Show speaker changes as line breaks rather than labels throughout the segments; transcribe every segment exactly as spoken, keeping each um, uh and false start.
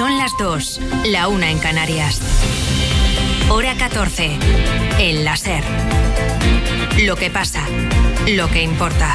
Son las dos, la una en Canarias. Hora catorce, en la SER. Lo que pasa, lo que importa.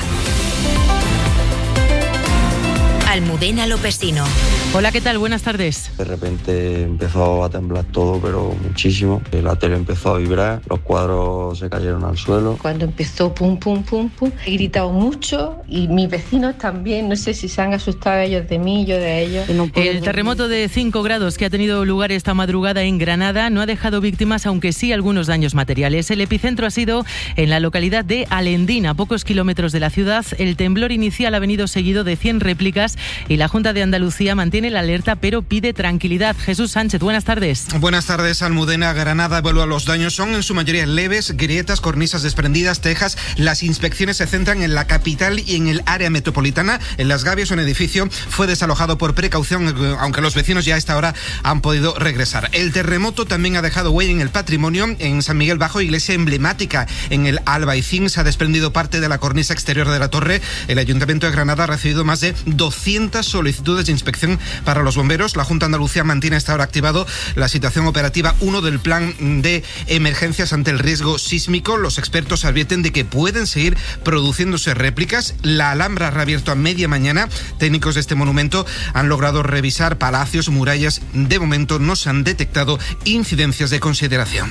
Almudena Lopesino.
Hola, ¿qué tal? Buenas tardes.
De repente empezó a temblar todo, pero muchísimo. La tele empezó a vibrar, los cuadros se cayeron al suelo.
Cuando empezó pum, pum, pum, pum, he gritado mucho y mis vecinos también. No sé si se han asustado ellos de mí, yo de ellos.
No El terremoto de cinco grados que ha tenido lugar esta madrugada en Granada no ha dejado víctimas, aunque sí algunos daños materiales. El epicentro ha sido en la localidad de Alendín, a pocos kilómetros de la ciudad. El temblor inicial ha venido seguido de cien réplicas y la Junta de Andalucía mantiene la alerta, pero pide tranquilidad. Jesús Sánchez, buenas tardes.
Buenas tardes, Almudena. Granada evalúa los daños. Son en su mayoría leves, grietas, cornisas desprendidas, tejas. Las inspecciones se centran en la capital y en el área metropolitana. En Las Gavias, un edificio fue desalojado por precaución, aunque los vecinos ya a esta hora han podido regresar. El terremoto también ha dejado huella en el patrimonio. En San Miguel Bajo, iglesia emblemática en el Albaicín, se ha desprendido parte de la cornisa exterior de la torre. El Ayuntamiento de Granada ha recibido más de doscientas solicitudes de inspección para los bomberos. La Junta de Andalucía mantiene hasta ahora activado la situación operativa uno del plan de emergencias ante el riesgo sísmico. Los expertos advierten de que pueden seguir produciéndose réplicas. La Alhambra ha reabierto a media mañana. Técnicos de este monumento han logrado revisar palacios, murallas. De momento no se han detectado incidencias de consideración.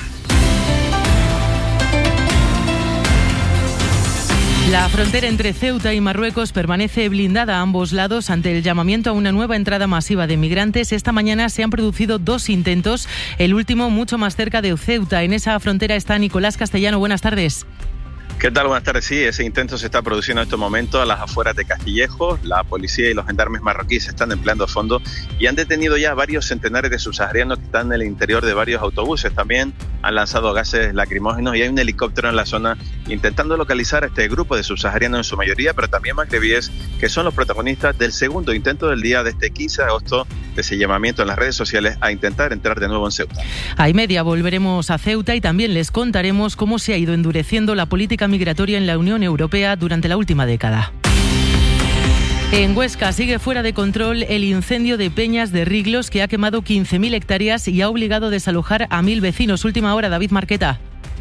La frontera entre Ceuta y Marruecos permanece blindada a ambos lados ante el llamamiento a una nueva entrada masiva de migrantes. Esta mañana se han producido dos intentos, el último mucho más cerca de Ceuta. En esa frontera está Nicolás Castellano. Buenas tardes.
¿Qué tal? Buenas tardes. Sí, ese intento se está produciendo en estos momentos a las afueras de Castillejo. La policía y los gendarmes marroquíes están empleando a fondo y han detenido ya varios centenares de subsaharianos que están en el interior de varios autobuses. También han lanzado gases lacrimógenos y hay un helicóptero en la zona intentando localizar a este grupo de subsaharianos en su mayoría, pero también magrebíes, que son los protagonistas del segundo intento del día de este quince de agosto, de ese llamamiento en las redes sociales a intentar entrar de nuevo en Ceuta.
A y media volveremos a Ceuta y también les contaremos cómo se ha ido endureciendo la política migratoria en la Unión Europea durante la última década. En Huesca sigue fuera de control el incendio de Peñas de Riglos, que ha quemado quince mil hectáreas y ha obligado a desalojar a mil vecinos. Última hora, David Marqueta.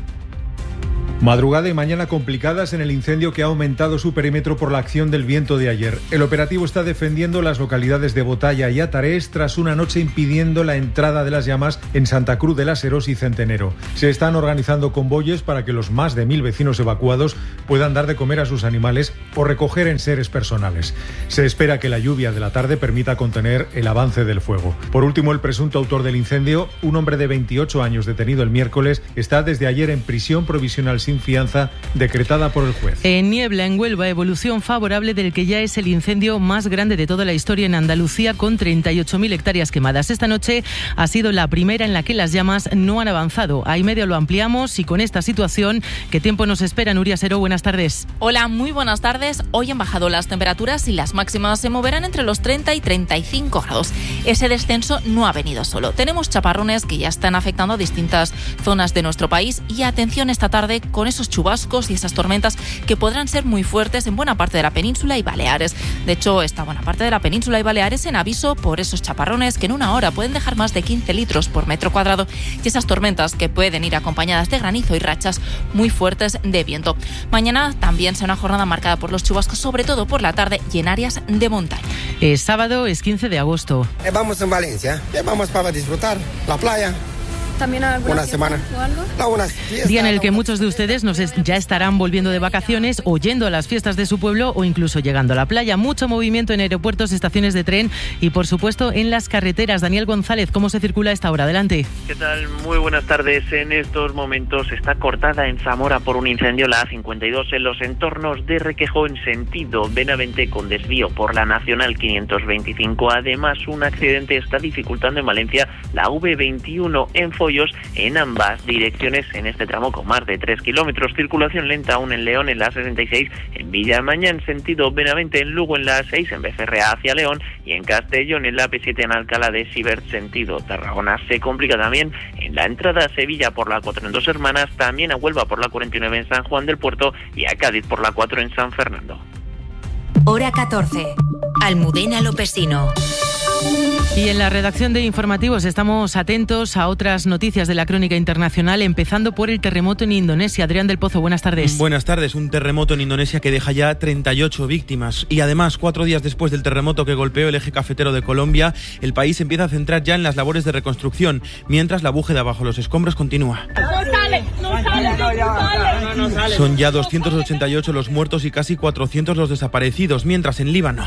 Madrugada y mañana complicadas en el incendio que ha aumentado su perímetro por la acción del viento de ayer. El operativo está defendiendo las localidades de Botalla y Atarés tras una noche impidiendo la entrada de las llamas en Santa Cruz de las Heros y Centenero. Se están organizando convoyes para que los más de mil vecinos evacuados puedan dar de comer a sus animales o recoger enseres personales. Se espera que la lluvia de la tarde permita contener el avance del fuego. Por último, el presunto autor del incendio, un hombre de veintiocho años detenido el miércoles, está desde ayer en prisión provisional sin fianza decretada por el juez.
En Niebla, en Huelva, evolución favorable del que ya es el incendio más grande de toda la historia en Andalucía, con treinta y ocho mil hectáreas quemadas. Esta noche ha sido la primera en la que las llamas no han avanzado. A y medio lo ampliamos y con esta situación, ¿qué tiempo nos espera? Nuria Seró, buenas tardes.
Hola, muy buenas tardes. Hoy han bajado las temperaturas y las máximas se moverán entre los treinta y treinta y cinco grados. Ese descenso no ha venido solo. Tenemos chaparrones que ya están afectando a distintas zonas de nuestro país y atención esta tarde con esos chubascos y esas tormentas que podrán ser muy fuertes en buena parte de la península y Baleares. De hecho, esta buena parte de la península y Baleares en aviso por esos chaparrones que en una hora pueden dejar más de quince litros por metro cuadrado y esas tormentas que pueden ir acompañadas de granizo y rachas muy fuertes de viento. Mañana también será una jornada marcada por los chubascos, sobre todo por la tarde y en áreas de montaña.
Es sábado, es quince de agosto.
Eh, vamos en Valencia, eh, vamos para disfrutar la playa.
¿También alguna
una semana
o algo?
No, una fiesta,
Día en el que muchos de ustedes nos es, ya estarán volviendo de vacaciones o yendo a las fiestas de su pueblo o incluso llegando a la playa. Mucho movimiento en aeropuertos, estaciones de tren y por supuesto en las carreteras. Daniel González, ¿cómo se circula a esta hora? Adelante.
¿Qué tal? Muy buenas tardes. En estos momentos está cortada en Zamora por un incendio la A cincuenta y dos en los entornos de Requejo en sentido Benavente con desvío por la Nacional quinientos veinticinco. Además, un accidente está dificultando en Valencia la A V veintiuno en Follos en ambas direcciones en este tramo con más de tres kilómetros. Circulación lenta aún en León en la A sesenta y seis, en Villamaña en sentido Benavente, en Lugo en la A seis, en Becerrea hacia León y en Castellón en la A P siete en Alcalá de Sibert sentido Tarragona. Se complica también en la entrada a Sevilla por la cuatro en Dos Hermanas, también a Huelva por la cuarenta y nueve en San Juan del Puerto y a Cádiz por la cuatro en San Fernando.
Hora catorce. Almudena Lopesino.
Y en la redacción de informativos estamos atentos a otras noticias de la crónica internacional, empezando por el terremoto en Indonesia. Adrián del Pozo, buenas tardes.
Buenas tardes. Un terremoto en Indonesia que deja ya treinta y ocho víctimas. Y además, cuatro días después del terremoto que golpeó el eje cafetero de Colombia, el país empieza a centrar ya en las labores de reconstrucción, mientras la búsqueda bajo los escombros continúa. Son ya doscientos ochenta y ocho los muertos y casi cuatrocientos los desaparecidos, mientras en Líbano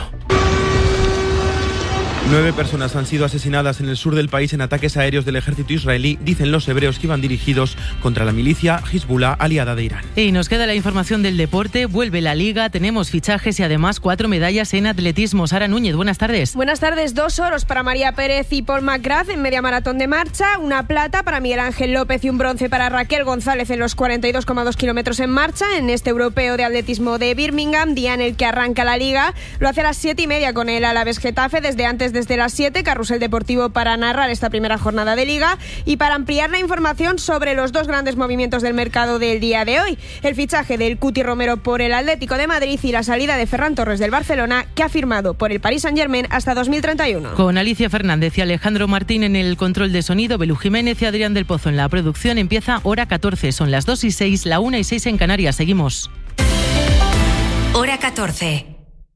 nueve personas han sido asesinadas en el sur del país en ataques aéreos del ejército israelí, dicen los hebreos que iban dirigidos contra la milicia Hezbollah, aliada de Irán.
Y nos queda la información del deporte, vuelve la Liga, tenemos fichajes y además cuatro medallas en atletismo. Sara Núñez, buenas tardes.
Buenas tardes, dos oros para María Pérez y Paul McGrath en media maratón de marcha, una plata para Miguel Ángel López y un bronce para Raquel González en los cuarenta y dos coma dos kilómetros en marcha en este europeo de atletismo de Birmingham, día en el que arranca la Liga. Lo hace a las siete y media con el Alavés Getafe, desde antes desde las siete, carrusel deportivo para narrar esta primera jornada de Liga y para ampliar la información sobre los dos grandes movimientos del mercado del día de hoy, el fichaje del Cuti Romero por el Atlético de Madrid y la salida de Ferran Torres del Barcelona, que ha firmado por el Paris Saint-Germain hasta dos mil treinta y uno.
Con Alicia Fernández y Alejandro Martín en el control de sonido, Belú Jiménez y Adrián del Pozo en la producción, empieza Hora catorce, son las dos y seis, la una y seis en Canarias, seguimos.
Hora catorce.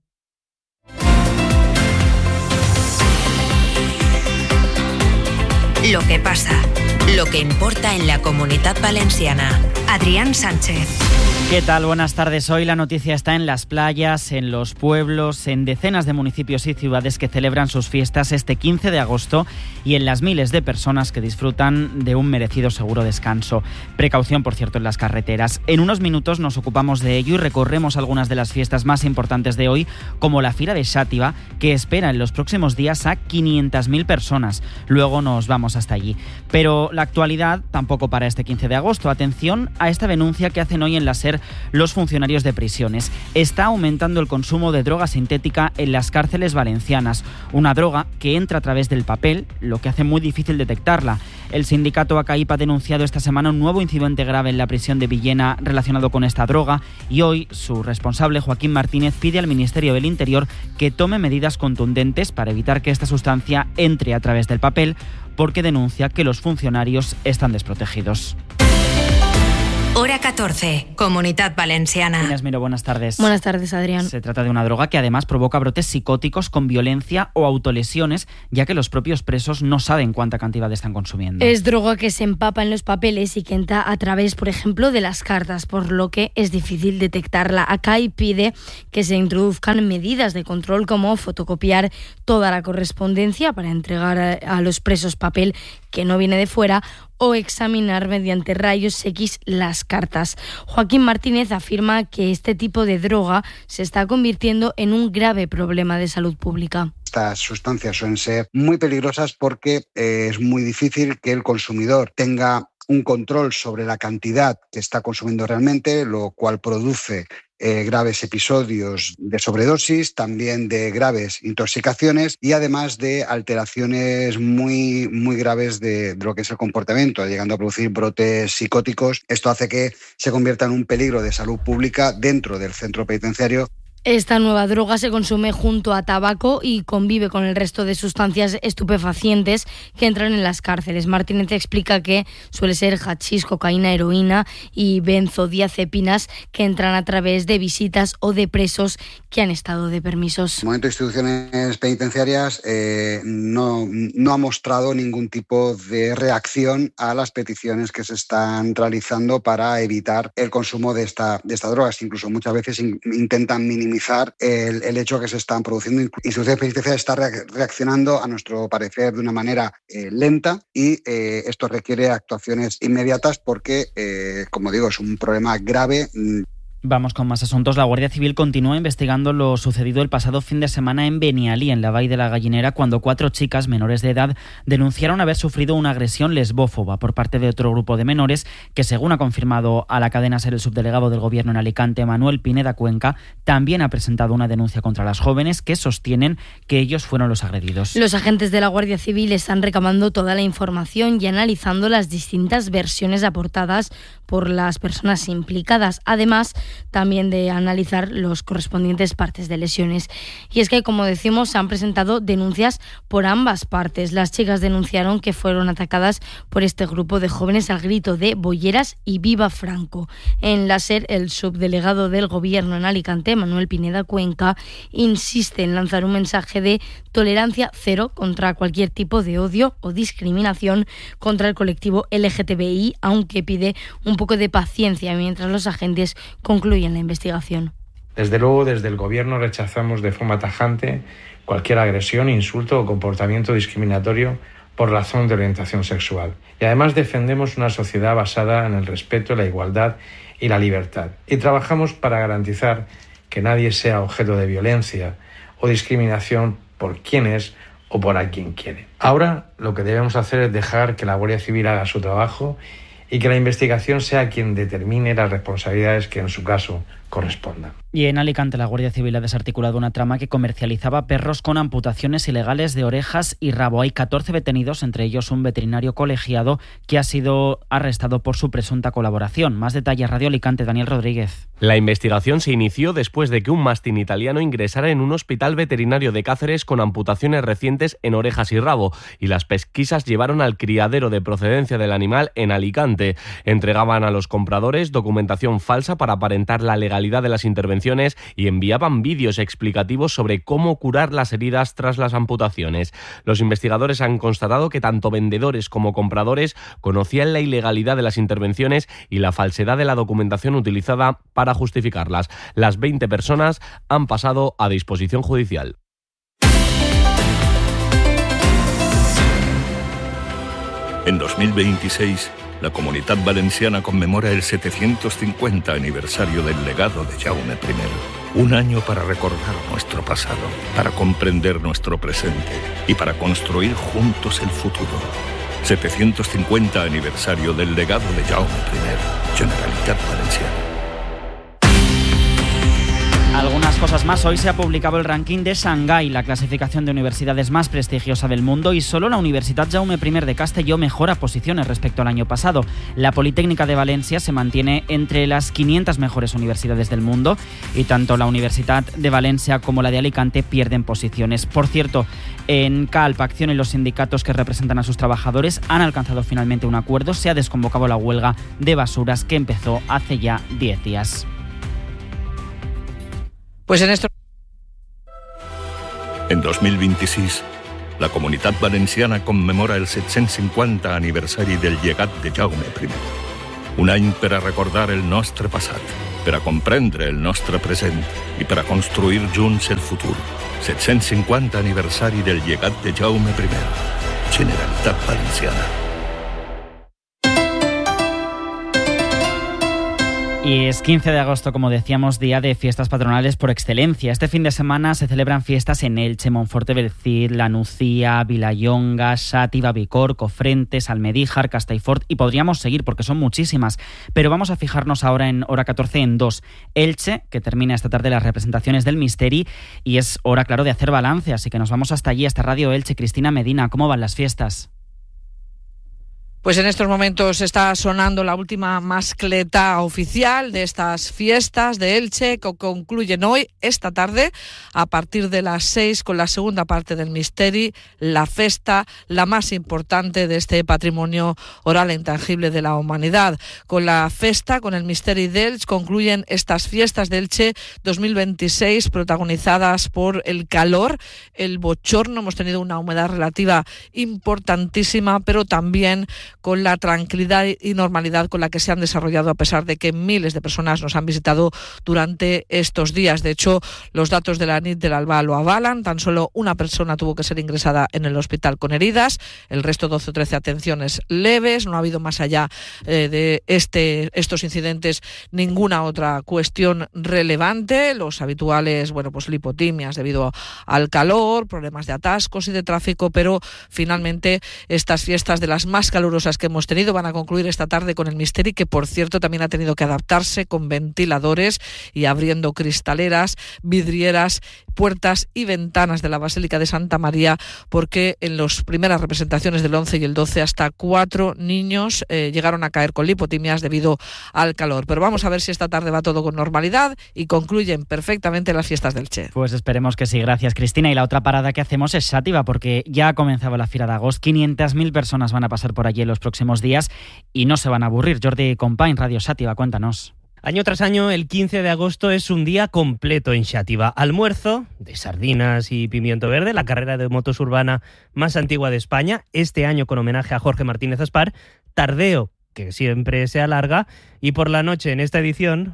Lo que pasa, lo que importa en la Comunitat Valenciana. Adrián Sánchez.
¿Qué tal? Buenas tardes. Hoy la noticia está en las playas, en los pueblos, en decenas de municipios y ciudades que celebran sus fiestas este quince de agosto y en las miles de personas que disfrutan de un merecido seguro descanso. Precaución, por cierto, en las carreteras. En unos minutos nos ocupamos de ello y recorremos algunas de las fiestas más importantes de hoy, como la Fira de Xàtiva, que espera en los próximos días a quinientas mil personas. Luego nos vamos hasta allí. Pero la actualidad tampoco para este quince de agosto. Atención a esta denuncia que hacen hoy en la SER los funcionarios de prisiones. Está aumentando el consumo de droga sintética en las cárceles valencianas, una droga que entra a través del papel, lo que hace muy difícil detectarla. El sindicato A C A I P ha denunciado esta semana un nuevo incidente grave en la prisión de Villena relacionado con esta droga y hoy su responsable, Joaquín Martínez, pide al Ministerio del Interior que tome medidas contundentes para evitar que esta sustancia entre a través del papel, porque denuncia que los funcionarios están desprotegidos.
Hora catorce, Comunitat Valenciana.
Inés Miro, buenas tardes.
Buenas tardes, Adrián.
Se trata de una droga que además provoca brotes psicóticos con violencia o autolesiones, ya que los propios presos no saben cuánta cantidad están consumiendo.
Es droga que se empapa en los papeles y que entra a través, por ejemplo, de las cartas, por lo que es difícil detectarla. A C A I pide que se introduzcan medidas de control como fotocopiar toda la correspondencia para entregar a, a los presos papel que no viene de fuera o examinar mediante rayos X las cartas. Joaquín Martínez afirma que este tipo de droga se está convirtiendo en un grave problema de salud pública.
Estas sustancias suelen ser muy peligrosas porque eh, es muy difícil que el consumidor tenga un control sobre la cantidad que está consumiendo realmente, lo cual produce Eh, graves episodios de sobredosis, también de graves intoxicaciones y además de alteraciones muy, muy graves de, de lo que es el comportamiento, llegando a producir brotes psicóticos. Esto hace que se convierta en un peligro de salud pública dentro del centro penitenciario.
Esta nueva droga se consume junto a tabaco y convive con el resto de sustancias estupefacientes que entran en las cárceles. Martínez explica que suele ser hachís, cocaína, heroína y benzodiazepinas que entran a través de visitas o de presos que han estado de permisos.
En el momento de instituciones penitenciarias eh, no, no ha mostrado ningún tipo de reacción a las peticiones que se están realizando para evitar el consumo de esta, de esta droga. Incluso muchas veces in, intentan minimizar El, el hecho que se están produciendo. Instituciones penitenciarias está reaccionando, a nuestro parecer, de una manera eh, lenta y eh, esto requiere actuaciones inmediatas porque, eh, como digo, es un problema grave.
Vamos con más asuntos. La Guardia Civil continúa investigando lo sucedido el pasado fin de semana en Benialí, en la Vall de la Gallinera, cuando cuatro chicas menores de edad denunciaron haber sufrido una agresión lesbófoba por parte de otro grupo de menores que, según ha confirmado a la cadena SER el subdelegado del Gobierno en Alicante, Manuel Pineda Cuenca, también ha presentado una denuncia contra las jóvenes que sostienen que ellos fueron los agredidos.
Los agentes de la Guardia Civil están recabando toda la información y analizando las distintas versiones aportadas por las personas implicadas. Además, también de analizar los correspondientes partes de lesiones. Y es que, como decimos, se han presentado denuncias por ambas partes. Las chicas denunciaron que fueron atacadas por este grupo de jóvenes al grito de "Bolleras y viva Franco". En la SER, el subdelegado del Gobierno en Alicante, Manuel Pineda Cuenca, insiste en lanzar un mensaje de tolerancia cero contra cualquier tipo de odio o discriminación contra el colectivo L G T B I, aunque pide un poco de paciencia mientras los agentes concluyen la investigación.
Desde luego, desde el Gobierno rechazamos de forma tajante cualquier agresión, insulto o comportamiento discriminatorio por razón de orientación sexual. Y además defendemos una sociedad basada en el respeto, la igualdad y la libertad. Y trabajamos para garantizar que nadie sea objeto de violencia o discriminación por quién es o por a quien quiere. Ahora lo que debemos hacer es dejar que la Guardia Civil haga su trabajo y que la investigación sea quien determine las responsabilidades que en su caso correspondan.
Y en Alicante la Guardia Civil ha desarticulado una trama que comercializaba perros con amputaciones ilegales de orejas y rabo. Hay catorce detenidos, entre ellos un veterinario colegiado que ha sido arrestado por su presunta colaboración. Más detalles, Radio Alicante, Daniel Rodríguez.
La investigación se inició después de que un mastín italiano ingresara en un hospital veterinario de Cáceres con amputaciones recientes en orejas y rabo, y las pesquisas llevaron al criadero de procedencia del animal en Alicante. Entregaban a los compradores documentación falsa para aparentar la legalidad de las intervenciones y enviaban vídeos explicativos sobre cómo curar las heridas tras las amputaciones. Los investigadores han constatado que tanto vendedores como compradores conocían la ilegalidad de las intervenciones y la falsedad de la documentación utilizada para justificarlas. Las veinte personas han pasado a disposición judicial.
En dos mil veintiséis, la Comunitat Valenciana conmemora el setecientos cincuenta aniversario del legado de Jaume primero. Un año para recordar nuestro pasado, para comprender nuestro presente y para construir juntos el futuro. setecientos cincuenta aniversario del legado de Jaume primero, Generalitat Valenciana.
Algunas cosas más. Hoy se ha publicado el ranking de Shanghái, la clasificación de universidades más prestigiosa del mundo, y solo la Universitat Jaume primero de Castelló mejora posiciones respecto al año pasado. La Politécnica de Valencia se mantiene entre las quinientas mejores universidades del mundo y tanto la Universitat de Valencia como la de Alicante pierden posiciones. Por cierto, en Calpacción y los sindicatos que representan a sus trabajadores han alcanzado finalmente un acuerdo. Se ha desconvocado la huelga de basuras que empezó hace ya diez días.
Pues en esto...
En dos mil veintiséis, la Comunitat Valenciana conmemora el set-cents cinquanta aniversari del llegat de Jaume primero. Un any per a recordar el nostre passat, per a comprendre el nostre present i per a construir junts el futur. set-cents cinquanta aniversari del llegat de Jaume primero. Generalitat Valenciana.
Y es quince de agosto, como decíamos, día de fiestas patronales por excelencia. Este fin de semana se celebran fiestas en Elche, Monforte del Cid, La Nucía, Vilallonga, Xàtiva, Bicorb, Cofrentes, Almedíjar, Castellfort, y podríamos seguir porque son muchísimas. Pero vamos a fijarnos ahora en hora catorce en dos. Elche, que termina esta tarde las representaciones del Misteri, y es hora, claro, de hacer balance, así que nos vamos hasta allí, hasta Radio Elche. Cristina Medina, ¿cómo van las fiestas?
Pues en estos momentos está sonando la última mascleta oficial de estas fiestas de Elche, que concluyen hoy, esta tarde, a partir de las seis, con la segunda parte del Misteri, la festa, la más importante de este patrimonio oral e intangible de la humanidad. Con la festa, con el Misteri d'Elche, concluyen estas fiestas de Elche dos mil veintiséis, protagonizadas por el calor, el bochorno. Hemos tenido una humedad relativa importantísima, pero también con la tranquilidad y normalidad con la que se han desarrollado, a pesar de que miles de personas nos han visitado durante estos días. De hecho, los datos de la Nit del Alba lo avalan. Tan solo una persona tuvo que ser ingresada en el hospital con heridas, el resto doce o trece atenciones leves. No ha habido, más allá eh, de este, estos incidentes, ninguna otra cuestión relevante. Los habituales, bueno, pues lipotimias debido al calor, problemas de atascos y de tráfico, pero finalmente estas fiestas, de las más calurosas que hemos tenido, van a concluir esta tarde con el Misteri, que por cierto también ha tenido que adaptarse con ventiladores y abriendo cristaleras, vidrieras puertas y ventanas de la Basílica de Santa María, porque en las primeras representaciones del once y el doce hasta cuatro niños eh, llegaron a caer con lipotimias debido al calor. Pero vamos a ver si esta tarde va todo con normalidad y concluyen perfectamente las fiestas del Che.
Pues esperemos que sí. Gracias, Cristina. Y la otra parada que hacemos es Xàtiva, porque ya ha comenzado la Fira de Agost. quinientas mil personas van a pasar por allí en los próximos días y no se van a aburrir. Jordi Company, Radio Xàtiva, cuéntanos.
Año tras año, el quince de agosto es un día completo en Xàtiva. Almuerzo de sardinas y pimiento verde, la carrera de motos urbana más antigua de España, este año con homenaje a Jorge Martínez Aspar. Tardeo, que siempre se alarga, y por la noche en esta edición...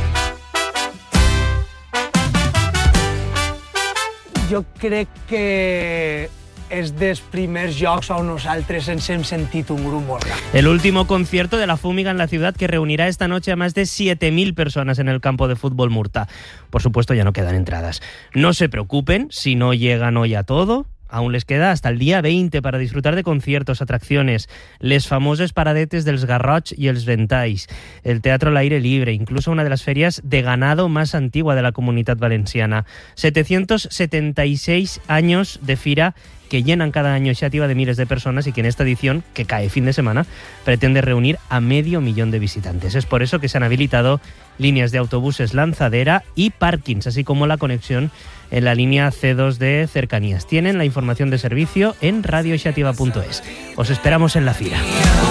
Jo crec que és dels primers jocs on nosaltres ens hem sentit un grup molt gran.
El último concierto de la Fúmiga en la ciudad, que reunirá esta noche a más de siete mil personas en el campo de fútbol Murta. Por supuesto, ya no quedan entradas. No se preocupen si no llegan hoy a todo. Aún les queda hasta el día veinte para disfrutar de conciertos, atracciones, les famoses paradetes dels Garrots y els Ventalls, el teatro al aire libre, incluso una de las ferias de ganado más antigua de la Comunidad Valenciana. setecientos setenta y seis años de fira que llenan cada año Xàtiva de miles de personas y que en esta edición, que cae fin de semana, pretende reunir a medio millón de visitantes. Es por eso que se han habilitado líneas de autobuses lanzadera y parkings, así como la conexión en la línea ce dos de cercanías. Tienen la información de servicio en radio xàtiva punto es. Os esperamos en la fila.